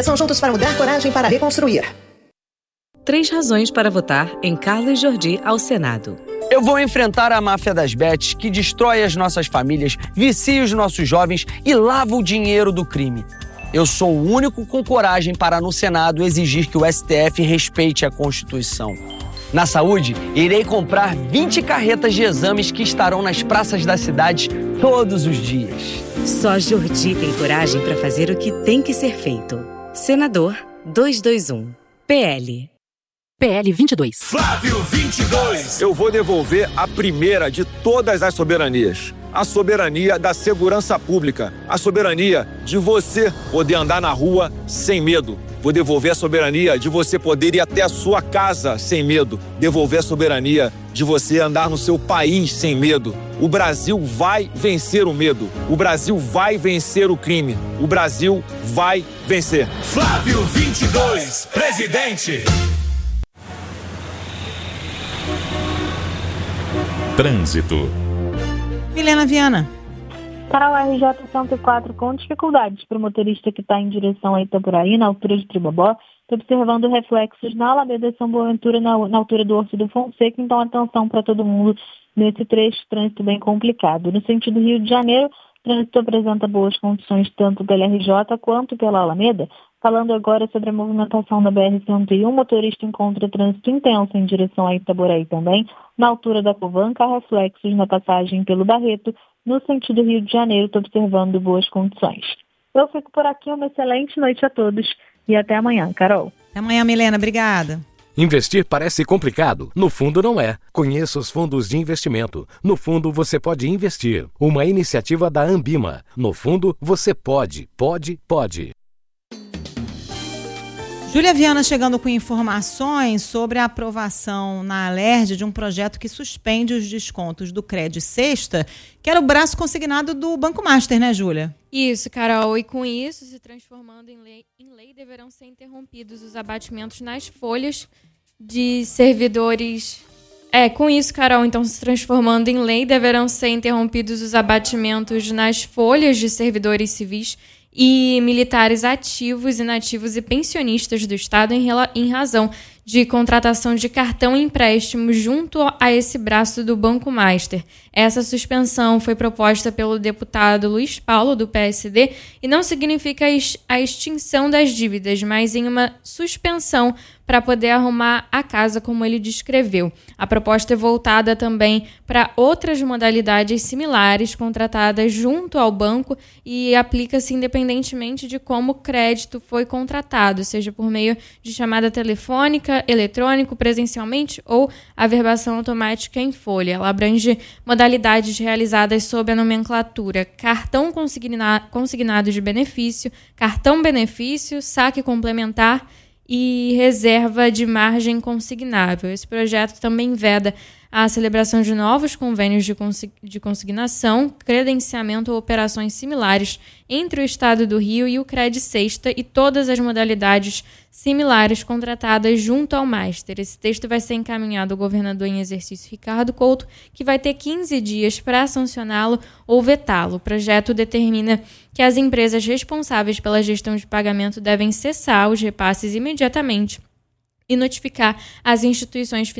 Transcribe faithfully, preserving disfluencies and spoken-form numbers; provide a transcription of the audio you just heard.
Direção juntos para mudar, coragem para reconstruir. Três razões para votar em Carlos Jordi ao Senado. Eu vou enfrentar a máfia das bets que destrói as nossas famílias, vicia os nossos jovens e lava o dinheiro do crime. Eu sou o único com coragem para, no Senado, exigir que o S T F respeite a Constituição. Na saúde, irei comprar vinte carretas de exames que estarão nas praças da cidade todos os dias. Só Jordi tem coragem para fazer o que tem que ser feito. Senador duzentos e vinte e um. P L. P L vinte e dois. Flávio vinte e dois. Eu vou devolver a primeira de todas as soberanias. A soberania da segurança pública. A soberania de você poder andar na rua sem medo. Vou devolver a soberania de você poder ir até a sua casa sem medo. Devolver a soberania de você andar no seu país sem medo. O Brasil vai vencer o medo. O Brasil vai vencer o crime. O Brasil vai vencer. Flávio vinte e dois, presidente. Trânsito. Milena Viana. Canal R J cento e quatro com dificuldades para o motorista que está em direção a Itaboraí, na altura de Tribobó. Estou observando reflexos na Alameda São Boaventura, na, na altura do Horto do Fonseca. Então, atenção para todo mundo nesse trecho, trânsito bem complicado. No sentido Rio de Janeiro, o trânsito apresenta boas condições tanto pela R J quanto pela Alameda. Falando agora sobre a movimentação da B R cento e um, o motorista encontra trânsito intenso em direção a Itaboraí também. Na altura da Covanca, há reflexos na passagem pelo Barreto. No sentido Rio de Janeiro, estou observando boas condições. Eu fico por aqui, uma excelente noite a todos e até amanhã, Carol. Até amanhã, Milena, obrigada. Investir parece complicado. No fundo, não é. Conheça os fundos de investimento. No fundo, você pode investir. Uma iniciativa da Ambima. No fundo, você pode, pode, pode. Júlia Viana chegando com informações sobre a aprovação na Alerj de um projeto que suspende os descontos do Cred Sexta, que era o braço consignado do Banco Master, né, Júlia? Isso, Carol. E com isso, se transformando em lei, em lei, deverão ser interrompidos os abatimentos nas folhas de servidores. É, com isso, Carol, então, se transformando em lei, deverão ser interrompidos os abatimentos nas folhas de servidores civis e militares ativos, inativos e pensionistas do Estado em, rela- em razão de contratação de cartão e empréstimo junto a esse braço do Banco Master. Essa suspensão foi proposta pelo deputado Luiz Paulo, do P S D, e não significa a extinção das dívidas, mas em uma suspensão para poder arrumar a casa, como ele descreveu. A proposta é voltada também para outras modalidades similares contratadas junto ao banco e aplica-se independentemente de como o crédito foi contratado, seja por meio de chamada telefônica, eletrônico, presencialmente ou averbação automática em folha. Ela abrange modalidades realizadas sob a nomenclatura cartão consigna- consignado de benefício, cartão benefício, saque complementar e reserva de margem consignável. Esse projeto também veda a celebração de novos convênios de, consi- de consignação, credenciamento ou operações similares entre o Estado do Rio e o Cred Sexta e todas as modalidades similares contratadas junto ao Master. Esse texto vai ser encaminhado ao governador em exercício Ricardo Couto, que vai ter quinze dias para sancioná-lo ou vetá-lo. O projeto determina que as empresas responsáveis pela gestão de pagamento devem cessar os repasses imediatamente e notificar as instituições financeiras